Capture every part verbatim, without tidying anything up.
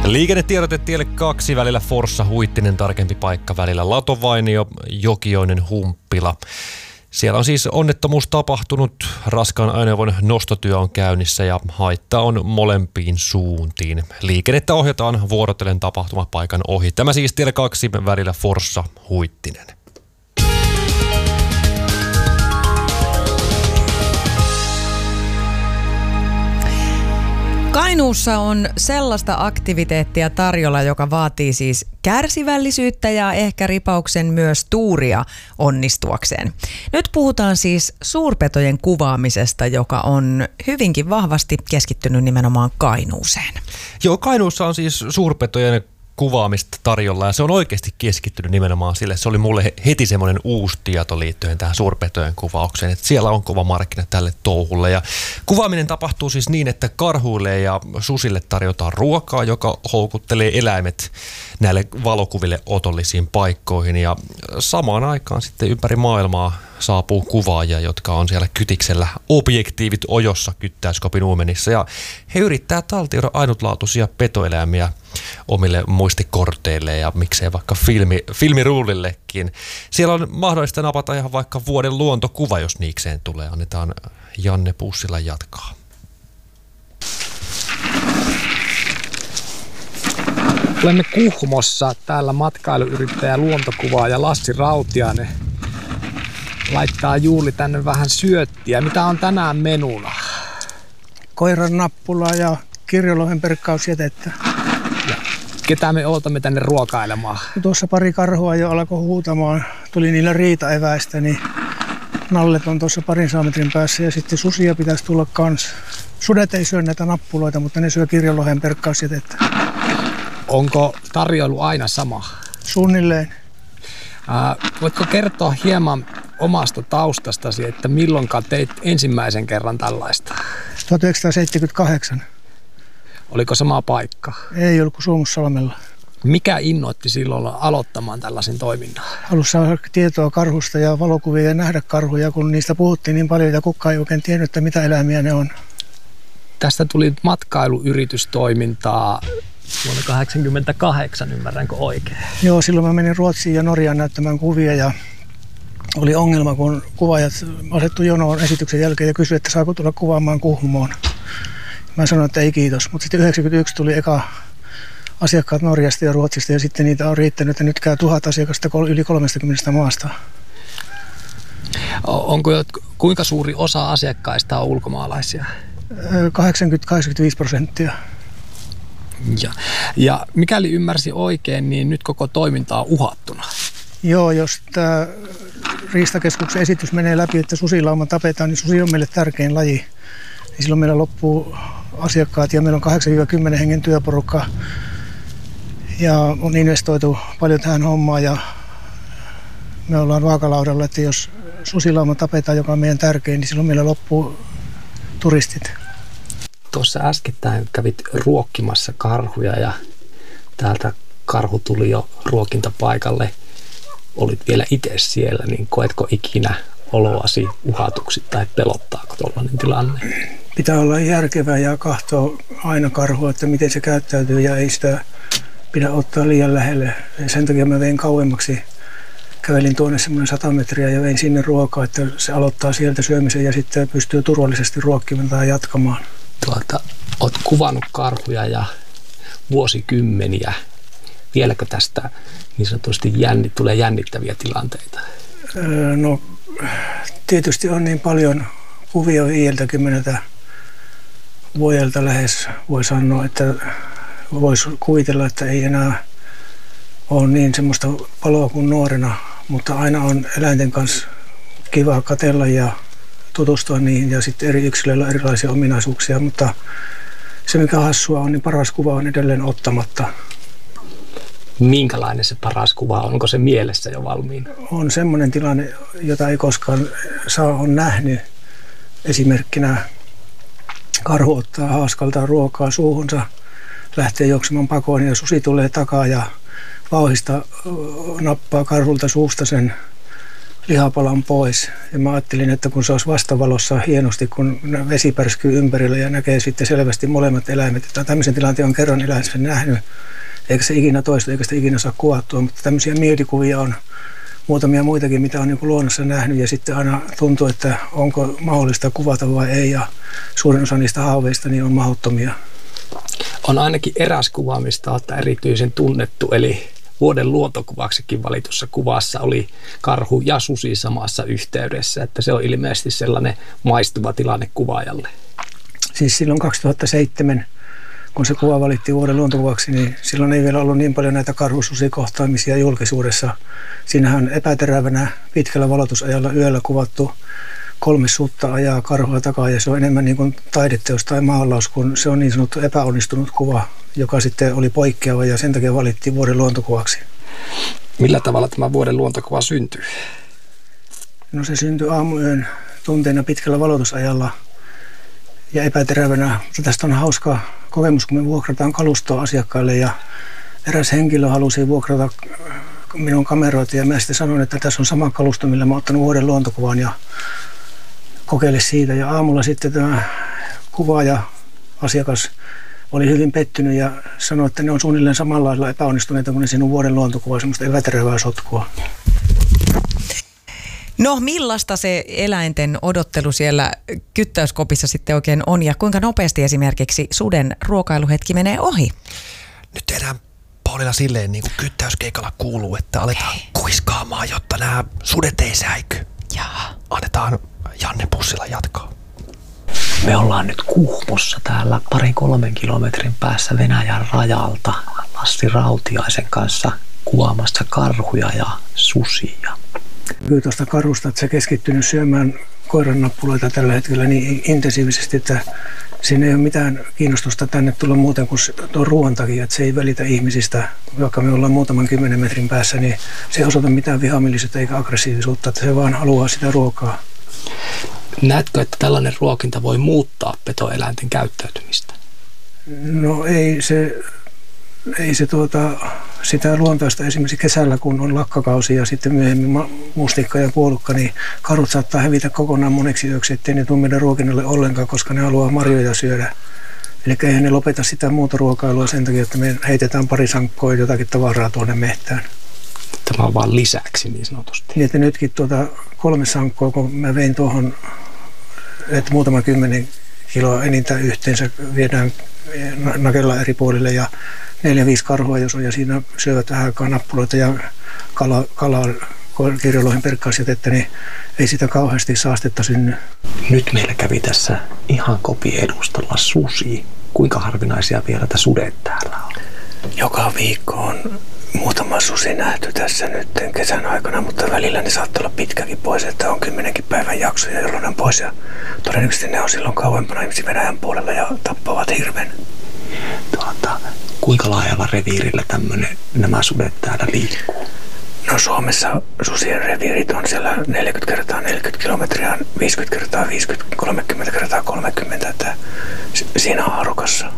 Liikennetiedote tielle kaksi välillä Forssa Huittinen, tarkempi paikka välillä Latovainio, Jokioinen, Humppila. Siellä on siis onnettomuus tapahtunut, raskaan ajoneuvon nostotyö on käynnissä ja haitta on molempiin suuntiin. Liikennettä ohjataan vuorotellen tapahtumapaikan ohi. Tämä siis tielle kaksi välillä Forssa Huittinen. Kainuussa on sellaista aktiviteettia tarjolla, joka vaatii siis kärsivällisyyttä ja ehkä ripauksen myös tuuria onnistuakseen. Nyt puhutaan siis suurpetojen kuvaamisesta, joka on hyvinkin vahvasti keskittynyt nimenomaan Kainuuseen. Joo, Kainuussa on siis suurpetojen kuvaamista tarjolla ja se on oikeasti keskittynyt nimenomaan sille. Se oli mulle heti semmoinen uusi tieto liittyen tähän suurpetojen kuvaukseen, että siellä on kova markkina tälle touhulle. Ja kuvaaminen tapahtuu siis niin, että karhuille ja susille tarjotaan ruokaa, joka houkuttelee eläimet näille valokuville otollisiin paikkoihin. Ja samaan aikaan sitten ympäri maailmaa saapuu kuvaajia, jotka on siellä kytiksellä objektiivit ojossa kyttäyskopin uumenissa. Ja he yrittää taltioida ainutlaatuisia petoeläimiä omille muistikorteille ja miksei vaikka filmi, filmiruulillekin. Siellä on mahdollista napata ihan vaikka vuoden luontokuva, jos niikseen tulee. Annetaan Janne Pussila jatkaa. Olemme Kuhmossa. Täällä matkailuyrittäjä luontokuvaaja Lassi Rautiainen laittaa juuri tänne vähän syöttiä. Mitä on tänään menuna? Koiran nappulaa ja kirjolohen perkkausjätettä. Ja ketä me odotamme tänne ruokailemaan? Tuossa pari karhua jo alkoi huutamaan. Tuli niillä riitaeväistä, niin nallet on tuossa parin metrin päässä ja sitten susia pitäisi tulla kans. Sudet ei syö näitä nappuloita, mutta ne syö kirjolohen perkkausjätettä. Onko tarjoilu aina sama? Suunnilleen. Äh, voitko kertoa hieman omasta taustastasi, että milloinkaan teit ensimmäisen kerran tällaista? tuhatyhdeksänsataaseitsemänkymmentäkahdeksan. Oliko sama paikka? Ei ollut kuin Suomussalmella. Mikä innoitti silloin aloittamaan tällaisen toiminnan? Halusi saada tietoa karhusta ja valokuvia ja nähdä karhuja, kun niistä puhuttiin niin paljon ja kukaan ei oikein tiennyt, että mitä eläimiä ne on. Tästä tuli matkailuyritystoimintaa vuonna kahdeksankymmentäkahdeksan, ymmärränkö oikein? Joo, silloin mä menin Ruotsiin ja Norjaan näyttämään kuvia ja oli ongelma, kun kuvaajat asettu jonoon esityksen jälkeen ja kysyi, että saako tulla kuvaamaan Kuhmoon. Mä sanoin, että ei kiitos, mutta sitten yhdeksänkymmentäyksi tuli eka asiakkaat Norjasta ja Ruotsista ja sitten niitä on riittänyt, että nyt käy tuhat asiakasta yli kolmekymmentä maasta. Onko kuinka suuri osa asiakkaista on ulkomaalaisia? kahdeksankymmentä kahdeksankymmentäviisi prosenttia. Ja, ja mikäli ymmärsin oikein, niin nyt koko toiminta on uhattuna. Joo, jos tämä Riistakeskuksen esitys menee läpi, että susilauma tapetaan, niin susi on meille tärkein laji. Ja silloin meillä loppuu asiakkaat ja meillä on kahdeksasta kymmeneen hengen työporukka. Ja on investoitu paljon tähän hommaan ja me ollaan vaakalaudalla, että jos susilauma tapetaan, joka on meidän tärkein, niin silloin meillä loppuu turistit. Tuossa äskettäin kävit ruokkimassa karhuja ja täältä karhu tuli jo ruokintapaikalle. Olit vielä itse siellä, niin koetko ikinä oloasi uhatuksi tai pelottaako tuollainen tilanne? Pitää olla järkevää ja katsoa aina karhua, että miten se käyttäytyy ja ei sitä pidä ottaa liian lähelle. Ja sen takia mä vein kauemmaksi. Kävelin tuonne semmoinen sata metriä ja vein sinne ruokaa, että se aloittaa sieltä syömisen ja sitten pystyy turvallisesti ruokkimaan tai jatkamaan. Tuolta, olet kuvannut karhuja ja vuosikymmeniä. Vieläkö tästä niin sanotusti jännit, tulee jännittäviä tilanteita? Öö, no tietysti on niin paljon kuvia viideltäkymmeneltä vuodelta lähes voi sanoa, että voisi kuvitella, että ei enää ole niin semmoista paloa kuin nuorena, mutta aina on eläinten kanssa kiva katsella ja tutustua niihin ja sitten eri yksilöillä on erilaisia ominaisuuksia, mutta se mikä hassua on, niin paras kuva on edelleen ottamatta. Minkälainen se paras kuva on? Onko se mielessä jo valmiina? On semmoinen tilanne, jota ei koskaan saa on nähnyt. Esimerkkinä karhu ottaa haaskaltaan ruokaa suuhunsa, lähtee juoksemaan pakoon ja susi tulee takaa ja vauhista nappaa karhulta suusta sen lihapalan pois. Ja mä ajattelin, että kun se olisi vastavalossa hienosti, kun vesi pärskyy ympärillä ja näkee sitten selvästi molemmat eläimet. Että tämmöisen tilanteen on kerran elämässä nähnyt, eikä se ikinä toista, eikä sitä ikinä saa kuvattua. Mutta tämmöisiä mielikuvia on muutamia muitakin, mitä on niin kuin luonnossa nähnyt. Ja sitten aina tuntuu, että onko mahdollista kuvata vai ei. Ja suurin osa niistä haaveista niin on mahdottomia. On ainakin eräs kuva, mistä olette erityisen tunnettu, eli vuoden luontokuvaksikin valitussa kuvassa oli karhu ja susi samassa yhteydessä, että se on ilmeisesti sellainen maistuva tilanne kuvaajalle. Siis silloin kaksituhattaseitsemän, kun se kuva valittiin vuoden luontokuvaksi, niin silloin ei vielä ollut niin paljon näitä karhususikohtaamisia julkisuudessa. Siinähän epäterävänä pitkällä valotusajalla yöllä kuvattu kolme sutta ajaa karhua takaa, ja se on enemmän niin kuin taideteos tai maalaus, kun se on niin sanottu epäonnistunut kuva, joka sitten oli poikkeava ja sen takia valittiin vuoden luontokuvaksi. Millä tavalla tämä vuoden luontokuva syntyi? No se syntyi aamuyön tunteina pitkällä valotusajalla ja epäterävänä. Mutta tästä on hauska kokemus, kun me vuokrataan kalustoa asiakkaille ja eräs henkilö halusi vuokrata minun kameroita ja mä sitten sanoin, että tässä on sama kalusto, millä mä oon ottanut vuoden luontokuvan ja kokeile siitä. Ja aamulla sitten tämä kuvaaja asiakas oli hyvin pettynyt ja sanoi, että ne on suunnilleen samalla lailla epäonnistuneita kuin ne sinun vuoden luontokuva, semmoista epäterävää sotkua. No millaista se eläinten odottelu siellä kyttäyskopissa sitten oikein on ja kuinka nopeasti esimerkiksi suden ruokailuhetki menee ohi? Nyt tehdään Paulilla silleen niin kuin kyttäyskeikalla kuuluu, että aletaan okay. kuiskaamaan, jotta nämä sudet ei säiky. Jaa. Annetaan Janne Pussila jatkaa. Me ollaan nyt Kuhmossa täällä parin kolmen kilometrin päässä Venäjän rajalta Lassi Rautiaisen kanssa kuvaamassa karhuja ja susia. Kyllä tuosta karhusta, että se keskittynyt syömään koirannappuloita tällä hetkellä niin intensiivisesti, että siinä ei ole mitään kiinnostusta tänne tulla muuten kuin tuon ruoan takia, että se ei välitä ihmisistä. Vaikka me ollaan muutaman kymmenen metrin päässä, niin se ei osoita mitään vihamielisyyttä eikä aggressiivisuutta, että se vaan haluaa sitä ruokaa. Näetkö, että tällainen ruokinta voi muuttaa petoeläinten käyttäytymistä? No ei se, ei se tuota, sitä luontaista esimerkiksi kesällä, kun on lakkakausi ja sitten myöhemmin mustikka ja puolukka, niin karhut saattaa hävitä kokonaan moneksi yöksi, ettei ne tule meidän ruokinnalle ollenkaan, koska ne haluaa marjoja syödä. Eli eihän ne lopeta sitä muuta ruokailua sen takia, että me heitetään pari sankkoa jotakin tavaraa tuonne mehtään. Tämä on vaan lisäksi niin sanotusti. Niin, että nytkin tuota kolme sankkoa, kun mä vein tuohon, että muutama kymmenen kiloa enintään yhteensä viedään nakella eri puolille ja neljä viisi karhua, jos on, ja siinä syövät vähän kanappuloita ja kalaa, kalaa kirjoloihin perkkausjätettä, niin ei sitä kauheasti saastetta synny. Nyt meillä kävi tässä ihan kopiedustalla susi. Kuinka harvinaisia vielä tätä sudet täällä on? Joka viikko on muutama susi nähty tässä nyt kesän aikana, mutta välillä ne saattaa olla pitkäkin pois, että on kymmenenkin päivän jaksoja, jolloin on pois. Ja todennäköisesti ne on silloin kauempana ihmisiä Venäjän puolella ja tappavat hirven. Tuota, kuinka laajalla reviirillä tämmönen, nämä sudet täällä liikkuu? No Suomessa susien reviirit on siellä neljäkymmentä kertaa neljäkymmentä kilometriä, viisikymmentä kertaa viisikymmentä, kolmekymmentä kertaa kolmekymmentä, että siinä on haarukassa.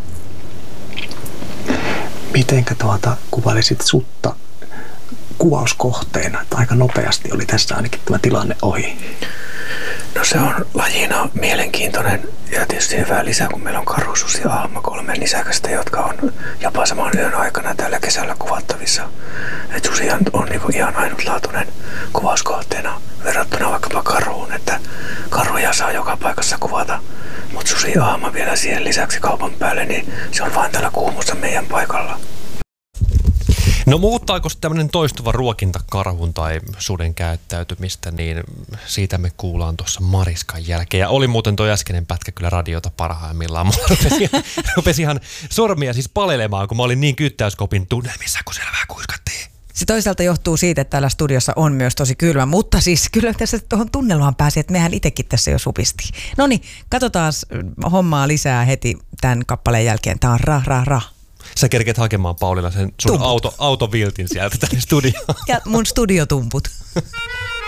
Mitenkä tuota kuvailisit sutta kuvauskohteena, että aika nopeasti oli tässä ainakin tämä tilanne ohi? No se on lajina mielenkiintoinen ja tietysti hyvä lisää, kun meillä on karhususi ja ahma, kolme nisäkästä, jotka on jopa saman yön aikana tällä kesällä kuvattavissa. Et susi on niinku ihan ainutlaatuinen kuvauskohteena verrattuna vaikkapa karhuun, että karhuja saa joka paikassa kuvata, mutta susi ja ahma vielä siihen lisäksi kaupan päälle, niin se on vain täällä Kuhmossa meidän paikalla. No muuttaako tämmöinen toistuva ruokinta karhun tai suden käyttäytymistä, niin siitä me kuullaan tuossa Mariskan jälkeen. Ja oli muuten tuo äskeinen pätkä kyllä radiota parhaimmillaan. Mulla rupesi, rupesi ihan sormia siis palelemaan, kun mä olin niin kyttäyskopin tunnelmissa, kun siellä vähän kuiskattiin. Se toisaalta johtuu siitä, että täällä studiossa on myös tosi kylmä, mutta siis kyllä tässä tuohon tunnelmaan pääsi, että mehän itsekin tässä jo supisti. No niin, katsotaan hommaa lisää heti tämän kappaleen jälkeen. Tää on Ra Ra Ra. Sä kerkeet hakemaan Paulilla sen sun auto, autoviltin sieltä tänne studioon. Ja mun studiotumput.